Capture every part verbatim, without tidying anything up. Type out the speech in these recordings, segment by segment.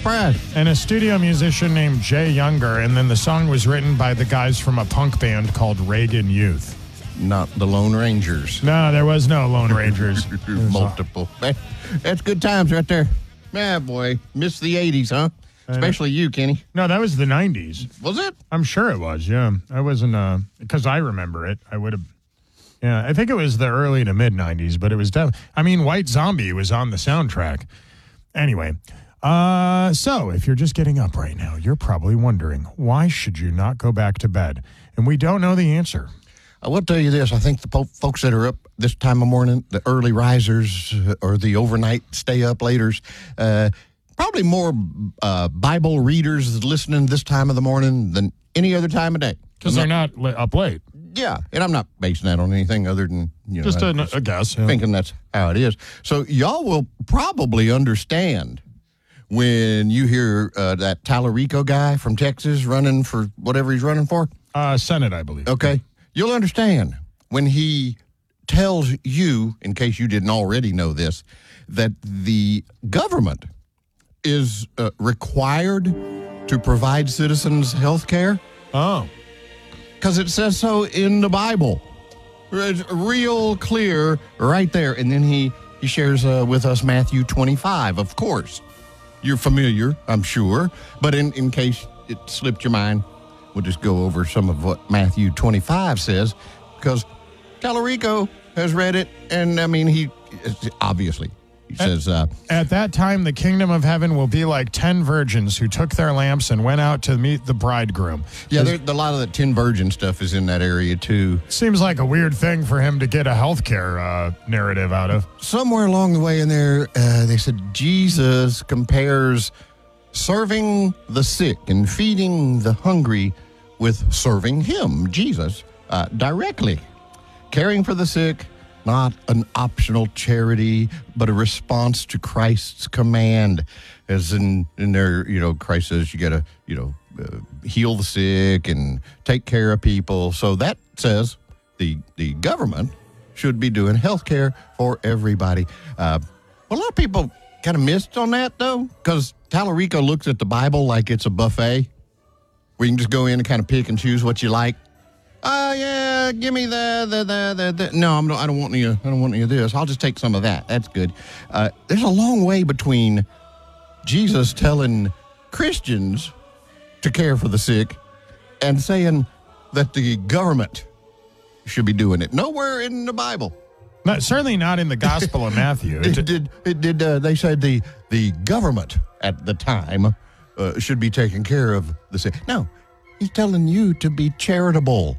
surprised. And a studio musician named Jay Younger, and then the song was written by the guys from a punk band called Reagan Youth. Not the Lone Rangers. No, there was no Lone Rangers. Multiple. That's good times right there. Yeah, boy. Missed the eighties, huh? Especially you, Kenny. No, that was the nineties. Was it? I'm sure it was, yeah. I wasn't, uh, because I remember it. I would have, yeah, I think it was the early to mid nineties, but it was definitely, I mean, White Zombie was on the soundtrack. Anyway, uh, so if you're just getting up right now, you're probably wondering, why should you not go back to bed? And we don't know the answer. I will tell you this. I think the po- folks that are up this time of morning, the early risers uh, or the overnight stay-up-laters, uh, probably more uh, Bible readers listening this time of the morning than any other time of day. Because they're not li- up late. Yeah, and I'm not basing that on anything other than, you know, Just a, just a guess. Yeah. thinking that's how it is. So y'all will probably understand when you hear uh, that Tallarico guy from Texas running for whatever he's running for. Uh, Senate, I believe. Okay. You'll understand when he tells you, in case you didn't already know this, that the government is uh, required to provide citizens health care. Oh. Because it says so in the Bible. It's real clear right there. And then he, he shares uh, with us Matthew twenty-five, of course. You're familiar, I'm sure. But in, in case it slipped your mind, we'll just go over some of what Matthew twenty-five says, because Tallarico has read it, and, I mean, he obviously, he says... Uh, At that time, the kingdom of heaven will be like ten virgins who took their lamps and went out to meet the bridegroom. yeah, there, a lot of the ten virgin stuff is in that area, too. Seems like a weird thing for him to get a healthcare uh, narrative out of. Somewhere along the way in there, uh, they said Jesus compares serving the sick and feeding the hungry with serving him, Jesus, uh, directly. Caring for the sick, not an optional charity, but a response to Christ's command. As in, in there, you know, Christ says you got to, you know, uh, heal the sick and take care of people. So that says the the government should be doing health care for everybody. Uh, a lot of people kind of missed on that, though, because Tallarico looks at the Bible like it's a buffet where you can just go in and kind of pick and choose what you like. Oh, uh, yeah, give me the, the, the, the, the. No, I'm, I don't want any, I don't want any of this. I'll just take some of that. That's good. Uh, there's a long way between Jesus telling Christians to care for the sick and saying that the government should be doing it. Nowhere in the Bible. Not, certainly not in the Gospel of Matthew. It did. It did. Uh, they said the the government at the time uh, should be taking care of the sick. No, he's telling you to be charitable.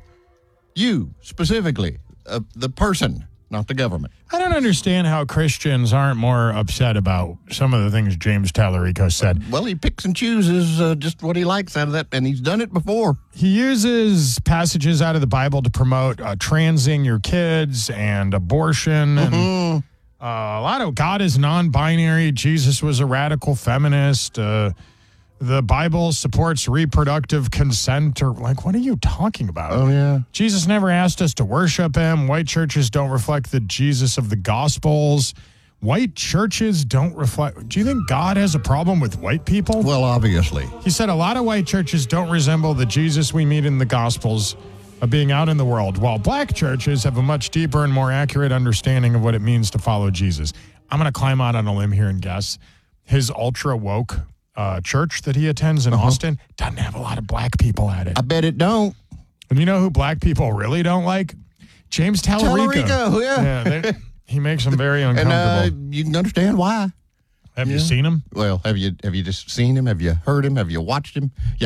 You specifically, uh, the person, not the government. I don't understand how Christians aren't more upset about some of the things James Tallarico said. Well, he picks and chooses uh, just what he likes out of that, and he's done it before. He uses passages out of the Bible to promote uh, transing your kids and abortion. And Mm-hmm. uh, a lot of God is non-binary. Jesus was a radical feminist. Uh, the Bible supports reproductive consent. Or like, what are you talking about? Oh, yeah. Jesus never asked us to worship him. White churches don't reflect the Jesus of the Gospels. White churches don't reflect. Do you think God has a problem with white people? Well, obviously. He said a lot of white churches don't resemble the Jesus we meet in the Gospels of being out in the world, while black churches have a much deeper and more accurate understanding of what it means to follow Jesus. I'm going to climb out on a limb here and guess his ultra woke uh, church that he attends in uh-huh. Austin doesn't have a lot of black people at it. I bet it don't. And you know who black people really don't like? James Tallarico. Tallarico, yeah. yeah they, he makes them very uncomfortable. And uh, you can understand why. Have yeah. you seen him? Well, have you have you just seen him? Have you heard him? Have you watched him? Yeah.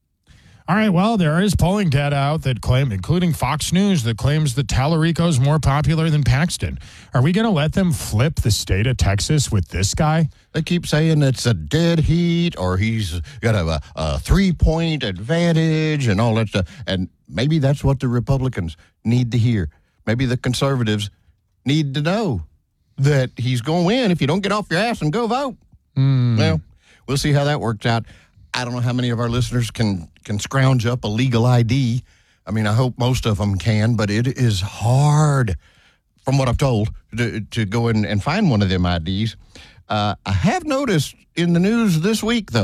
All right, well, there is polling data out that claim, including Fox News, that claims that Tallarico is more popular than Paxton. Are we going to let them flip the state of Texas with this guy? They keep saying it's a dead heat or he's got a, a three-point advantage and all that stuff. And maybe that's what the Republicans need to hear. Maybe the conservatives need to know that he's going to win if you don't get off your ass and go vote. Mm. Well, we'll see how that works out. I don't know how many of our listeners can, can scrounge up a legal I D. I mean, I hope most of them can, but it is hard, from what I've told, to, to go in and find one of them I Ds. Uh, I have noticed in the news this week, though,